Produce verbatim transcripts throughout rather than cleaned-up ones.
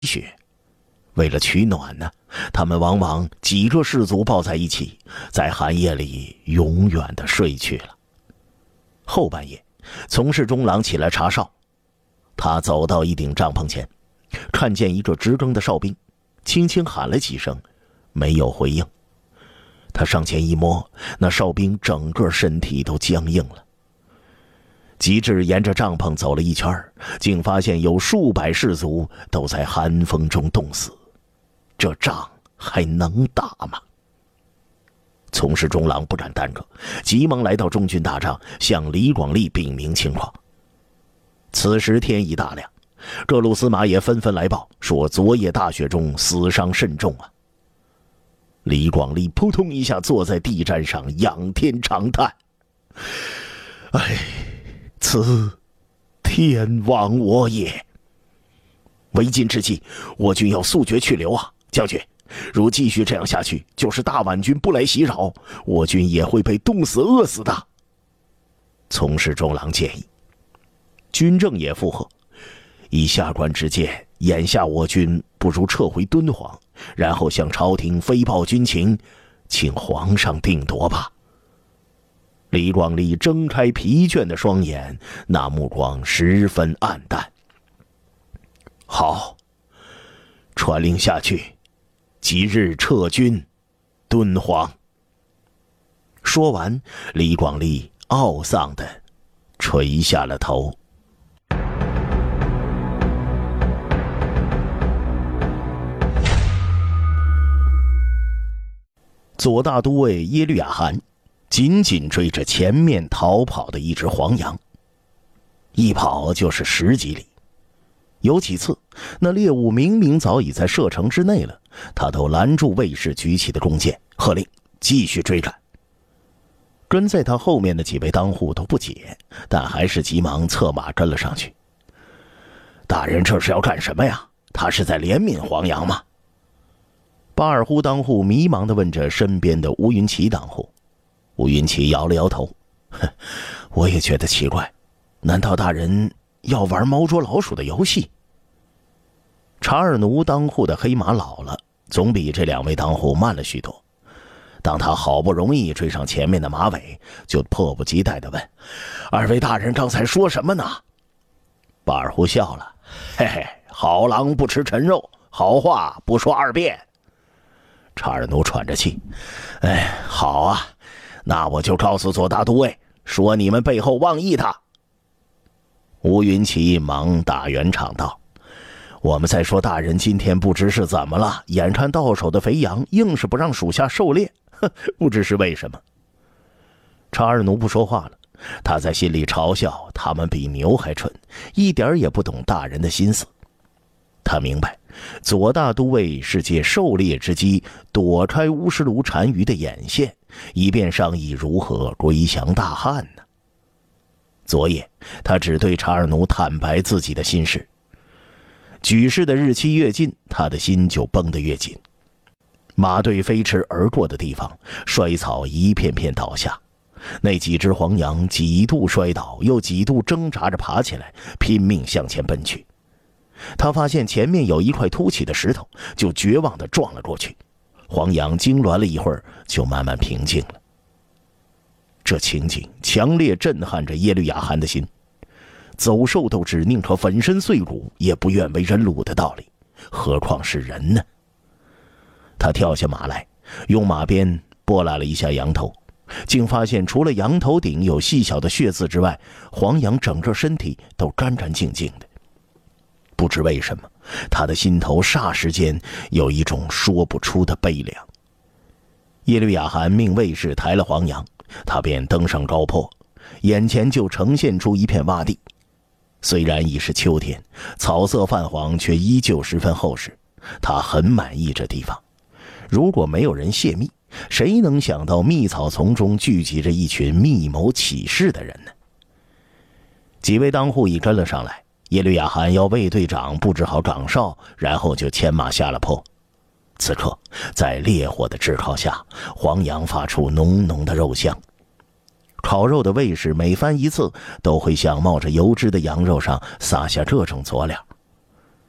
雪。为了取暖呢，他们往往几个氏族抱在一起，在寒夜里永远的睡去了。后半夜，从事中郎起来查哨，他走到一顶帐篷前，看见一个值更的哨兵，轻轻喊了几声，没有回应。他上前一摸，那哨兵整个身体都僵硬了。及至沿着帐篷走了一圈，竟发现有数百氏族都在寒风中冻死。这仗还能打吗？从事中郎不敢耽搁，急忙来到中军大帐，向李广利禀明情况。此时天已大亮，各路司马也纷纷来报，说昨夜大雪中死伤甚重啊。李广利扑通一下坐在地毡上，仰天长叹：哎，此天亡我也！为今之计，我军要速决去留啊！将军，如继续这样下去，就是大宛军不来袭扰，我军也会被冻死饿死的。从事中郎建议，军政也附和：以下官之见，眼下我军不如撤回敦煌，然后向朝廷飞报军情，请皇上定夺吧。李广利睁开疲倦的双眼，那目光十分暗淡。好，传令下去，即日撤军敦煌。说完，李广利懊丧地垂下了头。左大都尉耶律雅罕紧紧追着前面逃跑的一只黄羊，一跑就是十几里。有几次，那猎物明明早已在射程之内了，他都拦住卫士举起的弓箭，喝令继续追赶。跟在他后面的几位当户都不解，但还是急忙策马跟了上去。大人这是要干什么呀？他是在怜悯黄羊吗？巴尔忽当户迷茫地问着身边的乌云齐当户。乌云齐摇了摇头：哼，我也觉得奇怪，难道大人要玩猫捉老鼠的游戏？查尔奴当户的黑马老了，总比这两位当户慢了许多。当他好不容易追上前面的马尾，就迫不及待地问：二位大人刚才说什么呢？巴尔忽笑了：嘿嘿，好狼不吃陈肉，好话不说二遍。查尔奴喘着气：哎，好啊，那我就告诉左大都尉，说你们背后妄议他。乌云齐忙打圆场道：我们在说大人今天不知是怎么了，眼看到手的肥羊硬是不让属下狩猎，不知是为什么。查尔奴不说话了，他在心里嘲笑他们比牛还蠢，一点也不懂大人的心思。他明白左大都尉是借狩猎之机躲开乌什卢单于的眼线，以便商议如何归降大汉呢。昨夜他只对查尔奴坦白自己的心事，举事的日期越近，他的心就绷得越紧。马队飞驰而过的地方，衰草一片片倒下，那几只黄羊几度摔倒，又几度挣扎着爬起来，拼命向前奔去。他发现前面有一块凸起的石头，就绝望地撞了过去。黄羊痉挛了一会儿，就慢慢平静了。这情景强烈震撼着耶律雅罕的心，走兽都知宁可粉身碎骨，也不愿为人虏的道理，何况是人呢？他跳下马来，用马鞭拨拉了一下羊头，竟发现除了羊头顶有细小的血渍之外，黄羊整个身体都干干净净的。不知为什么，他的心头霎时间有一种说不出的悲凉。耶律雅罕命卫士抬了黄羊，他便登上高坡，眼前就呈现出一片洼地。虽然已是秋天，草色泛黄，却依旧十分厚实。他很满意这地方。如果没有人泄密，谁能想到密草丛中聚集着一群密谋起事的人呢？几位当户已跟了上来，耶律雅罕要卫队长布置好岗哨，然后就牵马下了坡。此刻在烈火的炙烤下，黄羊发出浓浓的肉香。烤肉的卫士每翻一次，都会向冒着油脂的羊肉上撒下各种佐料。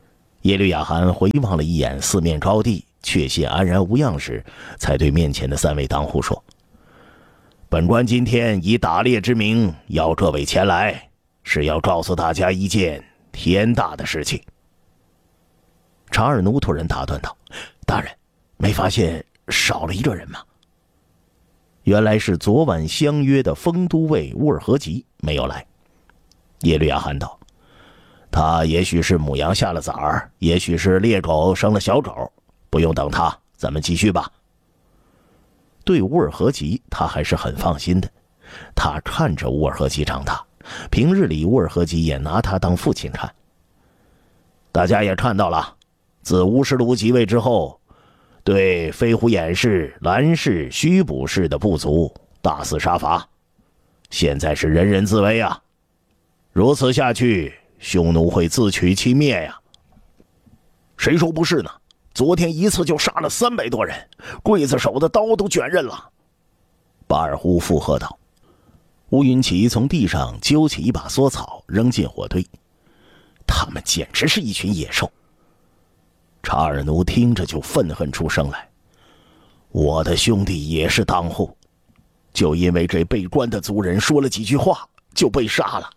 耶律雅罕回望了一眼四面高地，确信安然无恙时，才对面前的三位当户说：“本官今天以打猎之名邀各位前来，是要告诉大家一件天大的事情。”查尔努突然打断道：“大人，没发现少了一个人吗？”原来是昨晚相约的丰都尉乌尔和吉没有来。耶律雅罕道：“他也许是母羊下了崽儿，也许是猎狗生了小狗，不用等他，咱们继续吧。”对乌尔和吉，他还是很放心的。他看着乌尔和吉长大，平日里乌尔和吉也拿他当父亲看。大家也看到了，自乌什卢即位之后，对飞狐偃氏、兰氏、须卜氏的部族大肆杀伐，现在是人人自危啊！如此下去，匈奴会自取其灭呀！谁说不是呢？昨天一次就杀了三百多人，刽子手的刀都卷刃了。巴尔忽附和道。乌云奇从地上揪起一把蓑草，扔进火堆。他们简直是一群野兽。查尔努听着就愤恨出声来。我的兄弟也是当户，就因为这被关的族人说了几句话，就被杀了。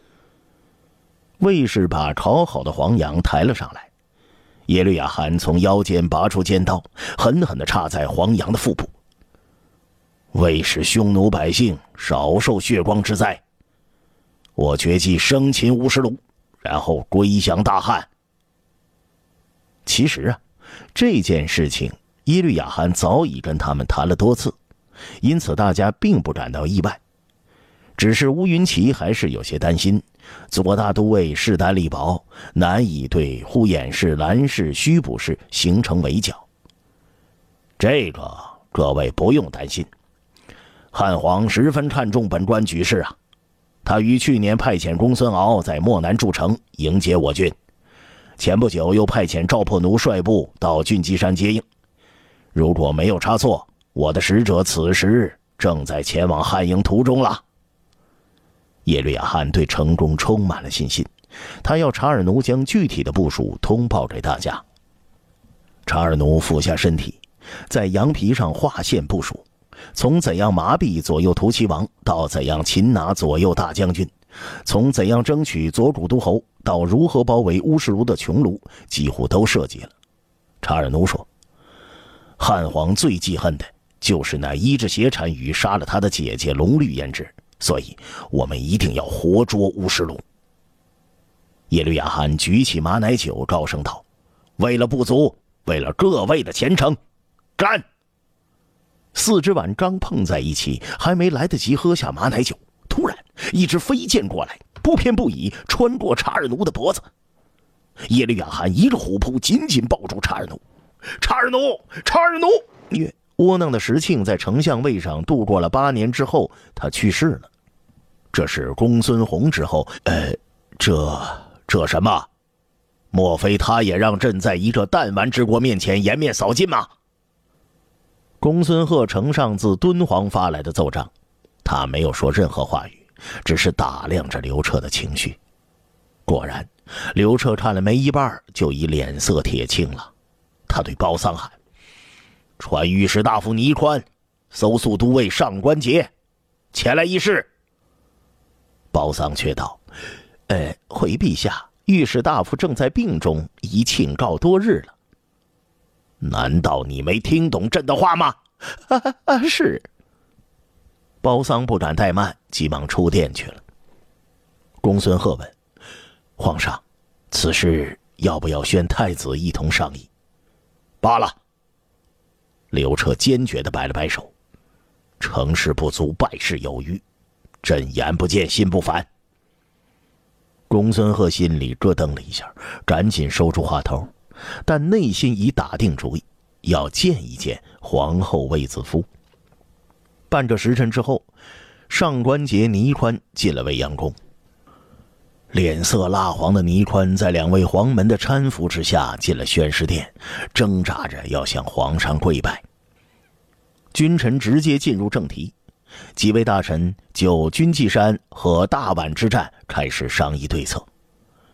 卫士把烤好的黄羊抬了上来，耶律雅罕从腰间拔出尖刀，狠狠地插在黄羊的腹部。为使匈奴百姓少受血光之灾，我决计生擒乌什卢，然后归降大汉。其实啊，这件事情耶律雅罕早已跟他们谈了多次，因此大家并不感到意外。只是乌云奇还是有些担心，左大都尉势单力薄，难以对呼延氏、兰氏、须卜氏形成围剿。这个各位不用担心，汉皇十分看重本官举事啊，他于去年派遣公孙敖在漠南筑城迎接我军，前不久又派遣赵破奴率部到郡基山接应。如果没有差错，我的使者此时正在前往汉营途中了。耶律雅罕对成功充满了信心，他要查尔奴将具体的部署通报给大家。查尔奴俯下身体，在羊皮上画线部署，从怎样麻痹左右突骑王到怎样擒拿左右大将军，从怎样争取左古都侯到如何包围乌什卢的穹庐，几乎都设计了。查尔奴说，汉皇最记恨的就是那依着邪单于杀了他的姐姐龙绿胭脂，所以我们一定要活捉乌什卢。耶律雅罕举起马奶酒，高声道：“为了部族，为了各位的前程，干！”四只碗刚碰在一起，还没来得及喝下马奶酒，突然一支飞剑过来，不偏不倚穿过查尔奴的脖子。耶律雅罕一个虎扑，紧紧抱住查尔奴。查尔奴，查尔奴！越窝囊的石庆在丞相位上度过了八年之后，他去世了。这是公孙弘之后，呃，这这什么？莫非他也让朕在一个弹丸之国面前颜面扫尽吗？公孙贺呈上自敦煌发来的奏章，他没有说任何话语，只是打量着刘彻的情绪。果然，刘彻看了没一半，就已脸色铁青了。他对包桑喊：“传御史大夫倪宽，搜速都尉上官桀，前来议事。”包桑却道：“呃，回陛下，御史大夫正在病中，已请告多日了。”难道你没听懂朕的话吗？啊啊！是。包桑不敢怠慢，急忙出殿去了。公孙贺问：“皇上，此事要不要宣太子一同商议？”罢了。刘彻坚决地摆了摆手：“成事不足，败事有余，朕眼不见心不烦。”公孙贺心里咯噔了一下，赶紧收住话头，但内心已打定主意，要见一见皇后卫子夫。半个时辰之后，上官桀、倪宽进了未央宫。脸色蜡黄的倪宽在两位黄门的搀扶之下进了宣誓殿，挣扎着要向皇上跪拜。君臣直接进入正题，几位大臣就军纪山和大宛之战开始商议对策。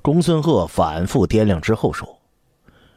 公孙贺反复掂量之后说：“